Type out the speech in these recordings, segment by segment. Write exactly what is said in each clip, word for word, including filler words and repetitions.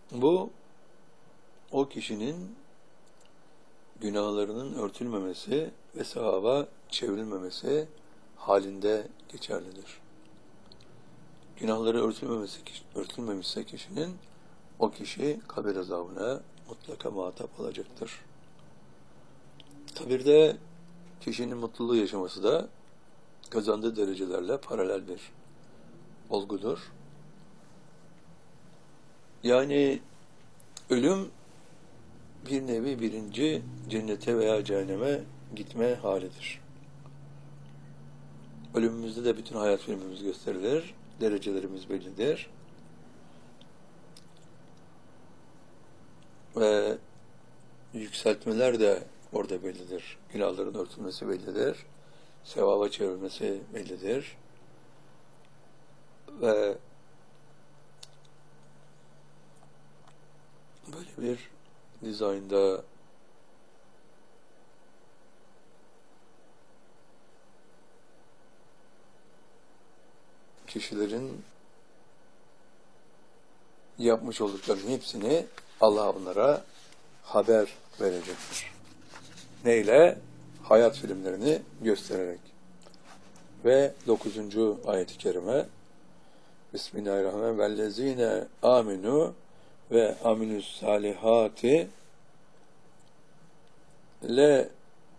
Bu, o kişinin günahlarının örtülmemesi ve sevaba çevrilmemesi halinde geçerlidir. Günahları örtülmemesi, örtülmemişse kişinin, o kişi kabir azabına mutlaka muhatap olacaktır. Kabirde kişinin mutluluğu yaşaması da kazandığı derecelerle paralel bir olgudur. Yani ölüm bir nevi birinci cennete veya cehenneme gitme halidir. Ölümümüzde de bütün hayat filmimiz gösterilir. Derecelerimiz bellidir. Ve yükseltmeler de orada bellidir. Günahların örtülmesi bellidir. Sevaba çevrilmesi bellidir. Ve böyle bir dizaynda kişilerin yapmış olduklarının hepsini Allah onlara haber verecektir. Neyle? Hayat filmlerini göstererek. Ve dokuzuncu ayet-i kerime Bismillahirrahmanirrahim. Vellezine aminu ve aminus salihati le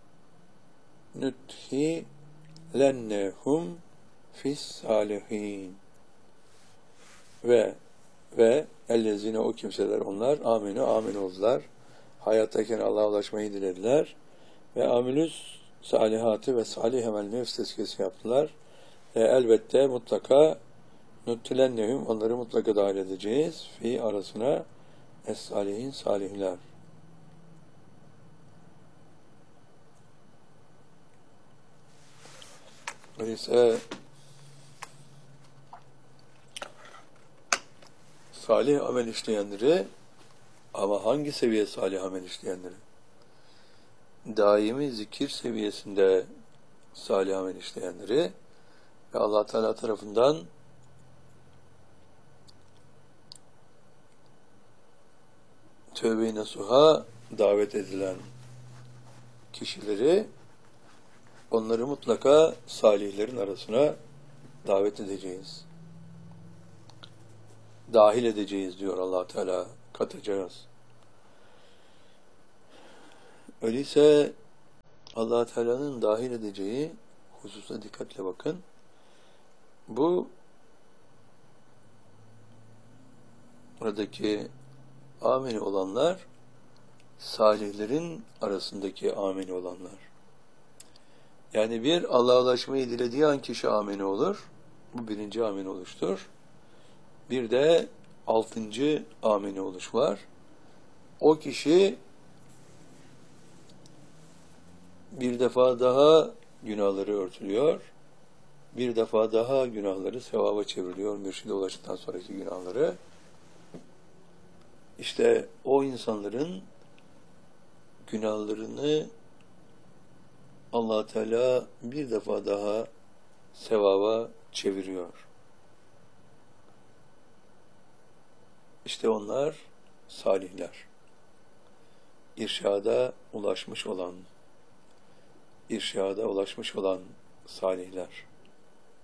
nuthi lennehum fis salihin. Ve ve ellezine, o kimseler onlar, aminu, amin oldular. Hayattayken Allah'a ulaşmayı dilediler. Ve amilüs salihatı ve salih amel nefs tezkiyesi yaptılar. Ve elbette mutlaka nuttilennehum, onları mutlaka dahil edeceğiz. Fi arasına es-salihin, salihler. Öyleyse salih amel işleyenleri, ama hangi seviye salih amel işleyenleri? Daimi zikir seviyesinde salih amel işleyenleri ve Allah Teala tarafından tövbe-i nasuha davet edilen kişileri, onları mutlaka salihlerin arasına davet edeceğiz. Dahil edeceğiz diyor Allah Teala, katacağız. Öyleyse Allah Teala'nın dahil edeceği hususa dikkatle bakın. Bu buradaki amini olanlar, salihlerin arasındaki amini olanlar. Yani bir, Allah'a ulaşmayı dilediği an kişi amini olur. Bu birinci amini oluştur. Bir de altıncı amini oluş var. O kişi bir defa daha günahları örtülüyor. Bir defa daha günahları sevaba çevriliyor. Mürşide ulaştıktan sonraki günahları. İşte o insanların günahlarını Allah Teala bir defa daha sevaba çeviriyor. İşte onlar salihler. İrşada ulaşmış olan, irşada ulaşmış olan salihler.